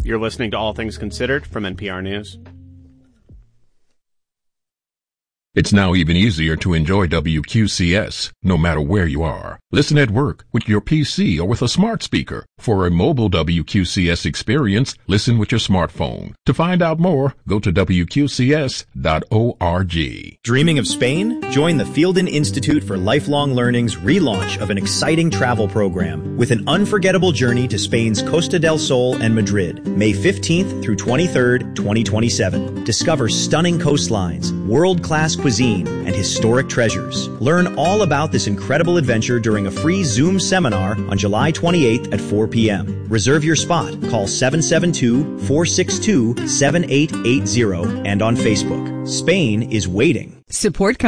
You're listening to All Things Considered from NPR News. It's now even easier to enjoy WQCS, no matter where you are. Listen at work, with your PC, or with a smart speaker. For a mobile WQCS experience, listen with your smartphone. To find out more, go to WQCS.org. Dreaming of Spain? Join the Fielden Institute for Lifelong Learning's relaunch of an exciting travel program with an unforgettable journey to Spain's Costa del Sol and Madrid, May 15th through 23rd, 2027. Discover stunning coastlines, world-class cuisine, and historic treasures. Learn all about this incredible adventure during a free Zoom seminar on July 28th at 4 p.m. Reserve your spot. Call 772-462-7880 and on Facebook. Spain is waiting. Support